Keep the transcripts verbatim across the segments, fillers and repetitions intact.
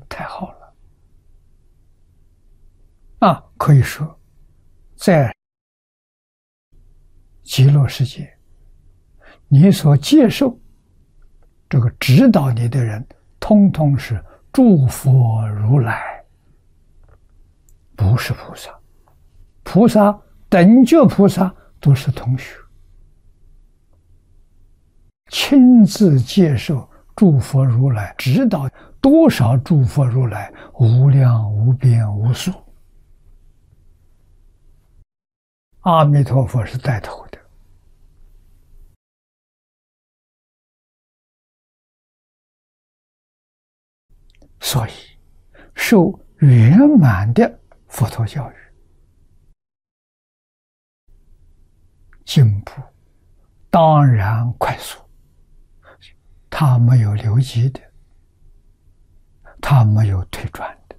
太好了啊！可以说，在极乐世界，你所接受这个指导你的人，通通是诸佛如来，不是菩萨。菩萨等觉菩萨都是同学，亲自接受诸佛如来指导，多少诸佛如来无量无边无数，阿弥陀佛是带头的。所以受圆满的佛陀教育，进步当然快速，他没有留级的，他没有退转的。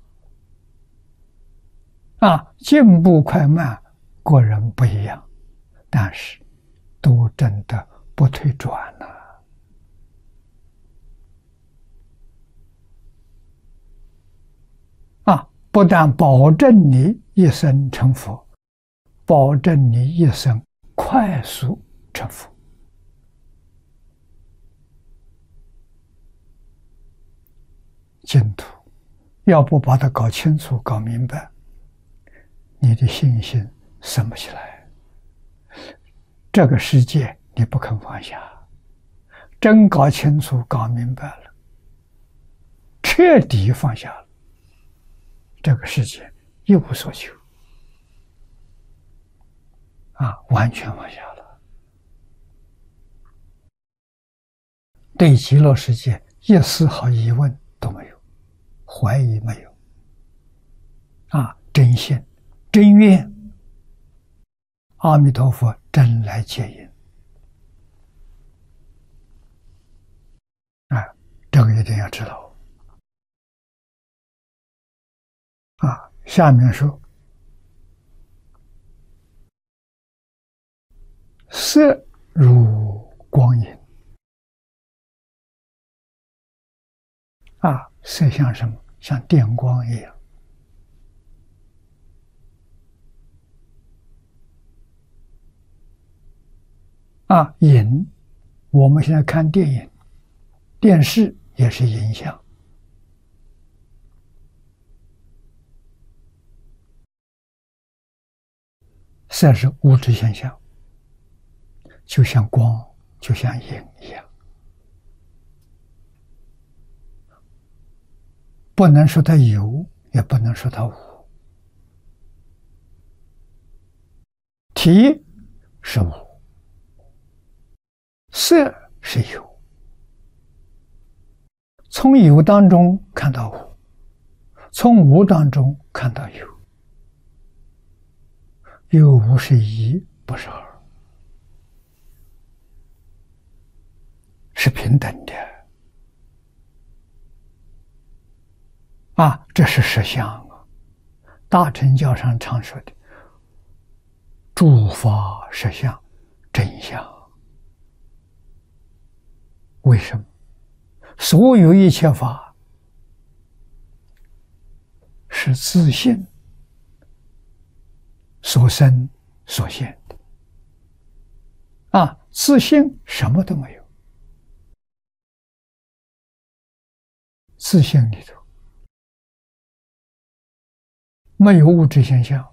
啊，进步快慢个人不一样，但是都真的不退转了。啊，不但保证你一生成佛，保证你一生快速成佛。净土要不把它搞清楚、搞明白，你的信心升不起来。这个世界你不肯放下，真搞清楚、搞明白了，彻底放下了，这个世界一无所求，啊，完全放下了，对极乐世界一丝毫疑问都没有，怀疑没有，啊，真信真愿，阿弥陀佛真来接引，啊，这个一定要知道。啊，下面说色如光影，啊，色像什么？像电光一样。啊，影，我们现在看电影、电视也是影像。色是物质现象，就像光，就像影一样，不能说它有，也不能说它无。体是无，色是有。从有当中看到无，从无当中看到有。有无是一，不是二，是平等的。啊，这是实相啊！大乘教上常说的诸法实相真相。为什么？所有一切法是自性所生所现的，啊，自性什么都没有，自性里头没有物质现象，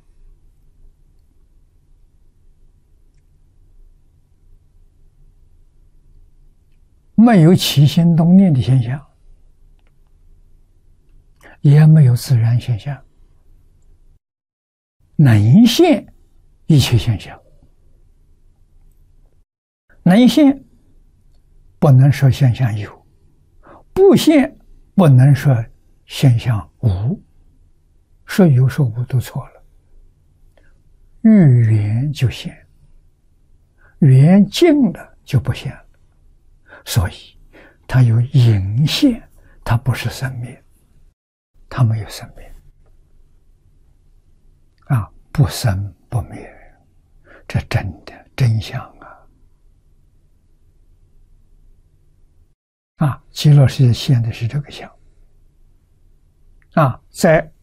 没有起心动念的现象，也没有自然现象，能现一切现象。能现不能说现象有，不现不能说现象无，说有说无都错了。遇缘就现，缘尽了就不现了，所以它有隐现，它不是生灭，它没有生灭啊，不生不灭，这真的真相啊！啊，极乐世界现的是这个相啊，在